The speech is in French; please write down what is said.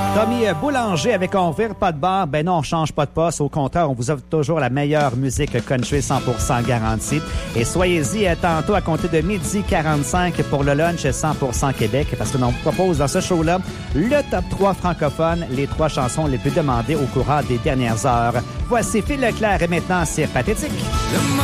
Tommy Boulanger avec On vire pas de bar. Ben non, on change pas de poste. Au contraire, on vous offre toujours la meilleure musique country 100% garantie. Et soyez-y tantôt à compter de 12h45 pour le lunch 100% Québec parce que l'on vous propose dans ce show-là le top 3 francophone, les 3 chansons les plus demandées au courant des dernières heures. Voici Phil Leclerc et maintenant c'est Pathétique.